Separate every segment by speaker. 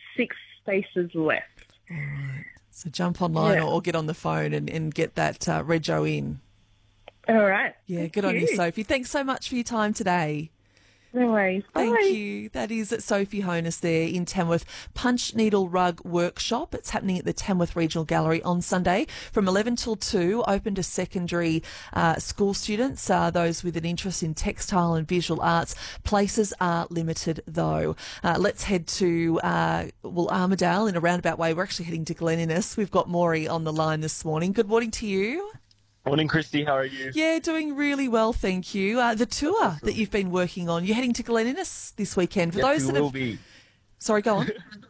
Speaker 1: 6 spaces left.
Speaker 2: All right. So jump online or get on the phone and get that rego in.
Speaker 1: All right.
Speaker 2: Yeah,
Speaker 1: Thank
Speaker 2: good on you, Sophie. Thanks so much for your time today.
Speaker 1: No worries. Bye.
Speaker 2: Thank you. That is Sophie Honus there in Tamworth. Punch Needle Rug Workshop. It's happening at the Tamworth Regional Gallery on Sunday from 11 till 2, open to secondary school students, those with an interest in textile and visual arts. Places are limited though. Let's head to, Armidale in a roundabout way. We're actually heading to Glen Innes. We've got Maury on the line this morning. Good morning to you.
Speaker 3: Morning, Christy. How are you?
Speaker 2: Yeah, doing really well, thank you. The tour that you've been working on, you're heading to Glen Innes this weekend. For those that
Speaker 3: we will be.
Speaker 2: Sorry, go on.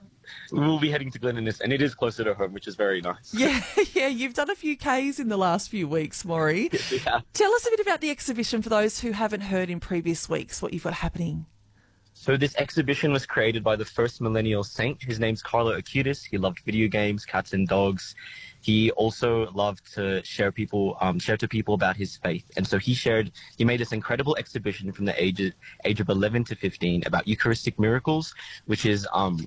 Speaker 3: We will be heading to Glen Innes, and it is closer to home, which is very nice.
Speaker 2: Yeah, you've done a few Ks in the last few weeks, Maury.
Speaker 3: Yeah.
Speaker 2: Tell us a bit about the exhibition for those who haven't heard in previous weeks, what you've got happening.
Speaker 3: So this exhibition was created by the first millennial saint. His name's Carlo Acutis. He loved video games, cats and dogs. He also loved to share to people about his faith. And so he made this incredible exhibition from the age of 11 to 15 about Eucharistic miracles, which is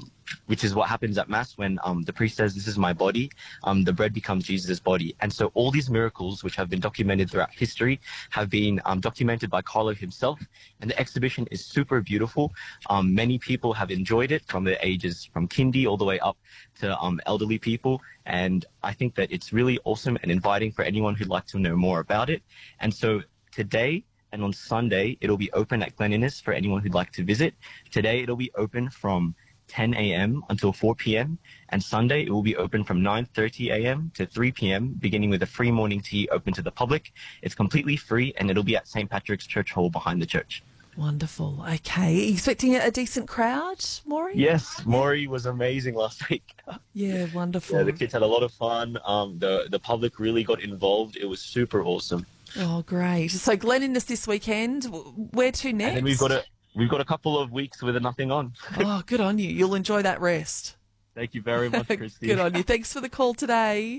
Speaker 3: what happens at Mass when the priest says, "This is my body," the bread becomes Jesus' body. And so all these miracles, which have been documented throughout history, have been documented by Carlo himself. And the exhibition is super beautiful. Many people have enjoyed it from the ages from kindy all the way up to elderly people. And I think that it's really awesome and inviting for anyone who'd like to know more about it. And so today and on Sunday, it'll be open at Glen Innes for anyone who'd like to visit. Today, it'll be open from 10 a.m. until 4 p.m. And Sunday, it will be open from 9:30 a.m. to 3 p.m., beginning with a free morning tea open to the public. It's completely free, and it'll be at St. Patrick's Church Hall behind the church.
Speaker 2: Wonderful. Okay. Are you expecting a decent crowd, Maury?
Speaker 3: Yes, Maury was amazing last week.
Speaker 2: Yeah, wonderful.
Speaker 3: Yeah, the kids had a lot of fun. The public really got involved. It was super awesome.
Speaker 2: Oh, great. So Glen Innes this weekend. Where to next?
Speaker 3: And then we've got a couple of weeks with nothing on.
Speaker 2: Oh, good on you. You'll enjoy that rest.
Speaker 3: Thank you very much, Christy.
Speaker 2: Good on you. Thanks for the call today.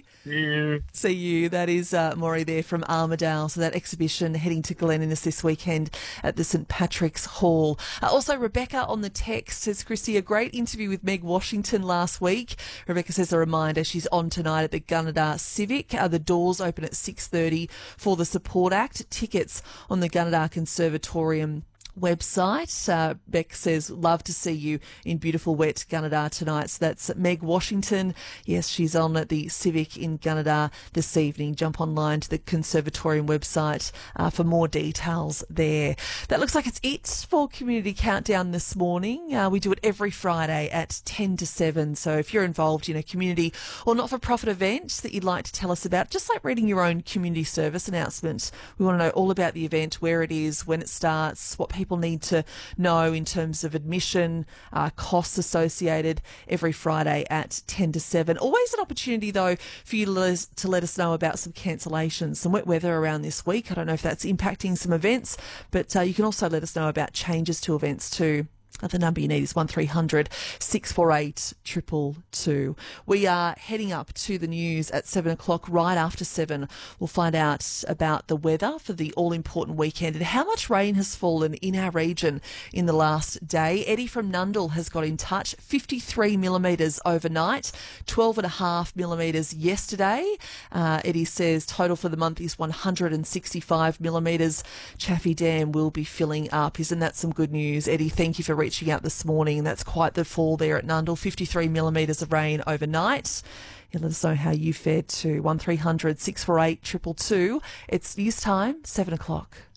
Speaker 2: See you. That is Maury there from Armidale. So that exhibition heading to Glen Innes this weekend at the St. Patrick's Hall. Also, Rebecca on the text says, Christy, a great interview with Meg Washington last week. Rebecca says a reminder, she's on tonight at the Gunnedah Civic. The doors open at 6:30 for the Support Act. Tickets on the Gunnedah Conservatorium website. Beck says, love to see you in beautiful wet Gunnedah tonight. So that's Meg Washington. Yes, she's on at the Civic in Gunnedah this evening. Jump online to the Conservatorium website for more details there. That looks like it's it for Community Countdown this morning. We do it every Friday at 10 to 7. So if you're involved in a community or not-for-profit event that you'd like to tell us about, just like reading your own community service announcement, we want to know all about the event, where it is, when it starts, what people need to know in terms of admission, costs associated, every Friday at 10 to 7. Always an opportunity, though, for you to let us know about some cancellations, some wet weather around this week. I don't know if that's impacting some events, but you can also let us know about changes to events too. The number you need is 1300 648 222. We are heading up to the news at 7 o'clock. Right after 7, we'll find out about the weather for the all-important weekend and how much rain has fallen in our region in the last day. Eddie from Nundle has got in touch. 53 millimetres overnight, 12.5 millimetres yesterday. Eddie says total for the month is 165 millimetres. Chaffey Dam will be filling up. Isn't that some good news, Eddie? Thank you for reaching out this morning. That's quite the fall there at Nundle. 53 millimetres of rain overnight. Yeah, let us know how you fared too. 1300 648 222. It's news time, 7 o'clock.